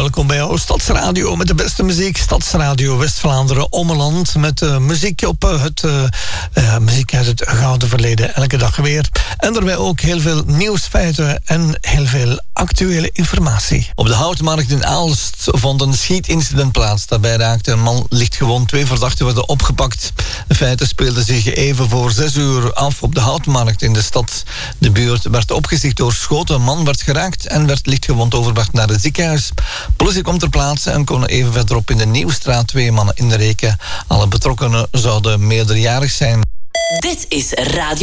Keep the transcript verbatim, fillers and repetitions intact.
welkom bij jouw Stadsradio met de beste muziek. Stadsradio West-Vlaanderen Ommeland met uh, muziek op uh, het uh, uh, muziek uit het gouden verleden, elke dag weer. En daarbij ook heel veel nieuwsfeiten en heel veel actuele informatie. Op de Houtmarkt in Aalst vond een schietincident plaats. Daarbij raakte een man lichtgewond. Twee verdachten werden opgepakt. De feiten speelden zich even voor zes uur af op de Houtmarkt in de stad. De buurt werd opgezicht door schoten. Een man werd geraakt en werd lichtgewond overgebracht naar het ziekenhuis. Politie komt ter plaatse en kon even verderop in de Nieuwstraat twee mannen in de reken. Alle betrokkenen zouden meerderjarig zijn. Dit is Radio